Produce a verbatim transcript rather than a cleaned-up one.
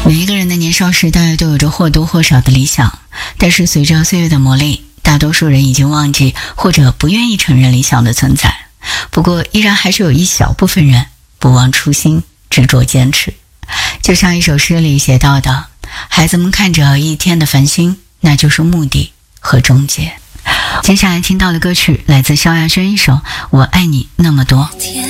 每一个人的年少时代都有着或多或少的理想，但是随着岁月的磨砺，大多数人已经忘记或者不愿意承认理想的存在。不过依然还是有一小部分人不忘初心，执着坚持。就像一首诗里写到的，孩子们看着一天的繁星，那就是目的和终结。接下来听到的歌曲来自萧亚轩一首《我爱你那么多》。